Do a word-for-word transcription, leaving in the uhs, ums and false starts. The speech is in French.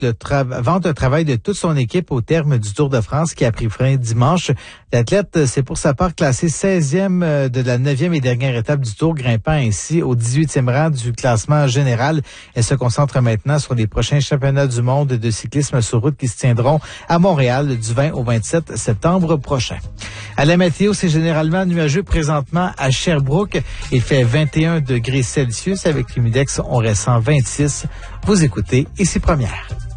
le tra- vente de travail de toute son équipe au terme du Tour de France qui a pris fin dimanche. L'athlète s'est pour sa part classé seizième de la neuvième et dernière étape du Tour, grimpant ainsi au dix-huitième rang du classement général. Elle se concentre maintenant sur les prochains championnats du monde de cyclisme sur route qui se tiendront à Montréal du vingt au vingt-sept septembre prochain. À la météo, c'est généralement nuageux présentement à Sherbrooke. Il fait vingt et un degrés Celsius avec l'humidex, on ressent vingt-six. Vous écoutez Ici Première.